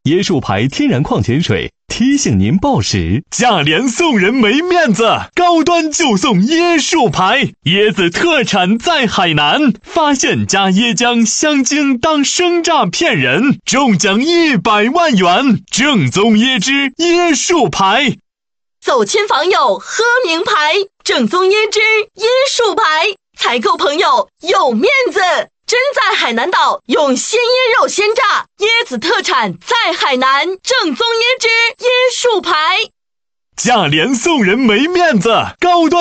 椰树牌天然矿泉水提醒您报时，价廉送人没面子，高端就送椰树牌，椰子特产在海南，发现加椰浆香精当生榨骗人，中奖100万元，正宗椰汁椰树牌。 走亲访友喝名牌，正宗椰汁椰树牌，采购朋友有面子。真在海南岛用鲜椰肉鲜榨，椰子特产在海南，正宗椰汁椰树牌。 价廉送人没面子，高端